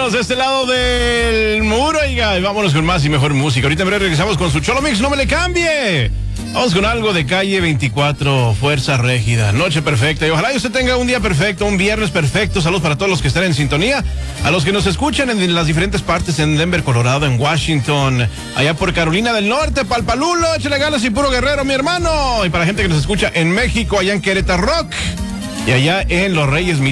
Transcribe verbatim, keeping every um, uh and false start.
Estamos de este lado del muro, oiga, y vámonos con más y mejor música. Ahorita en breve regresamos con su Cholo Mix, no me le cambie. Vamos con algo de Calle veinticuatro, Fuerza Régida, Noche Perfecta. Y ojalá usted tenga un día perfecto, un viernes perfecto. Saludos para todos los que están en sintonía, a los que nos escuchan en las diferentes partes, en Denver, Colorado, en Washington, allá por Carolina del Norte, Palpalulo, échale ganas y puro guerrero, mi hermano. Y para la gente que nos escucha en México, allá en Querétaro Rock, y allá en Los Reyes,